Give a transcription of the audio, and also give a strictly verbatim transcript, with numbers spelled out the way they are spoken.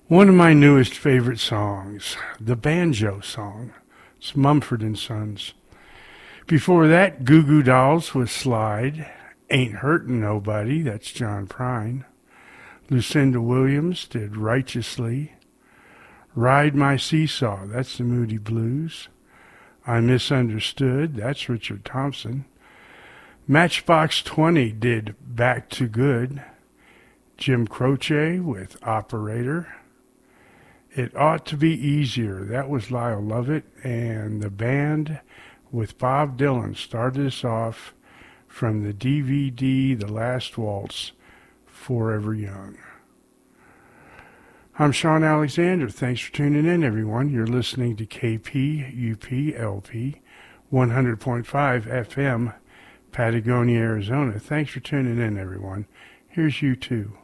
One of my newest favorite songs, the banjo song. It's Mumford and Sons. Before that, Goo Goo Dolls with Slide. Ain't Hurtin' Nobody, that's John Prine. Lucinda Williams did Righteously. Ride My Seesaw, that's the Moody Blues. I Misunderstood, that's Richard Thompson. Matchbox twenty did Back to Good. Jim Croce with Operator. It Ought to Be Easier, that was Lyle Lovett, and the band with Bob Dylan started us off from the D V D The Last Waltz, Forever Young. I'm Sean Alexander. Thanks for tuning in, everyone. You're listening to K P U P L P one hundred point five F M, Patagonia, Arizona. Thanks for tuning in, everyone. Here's you too.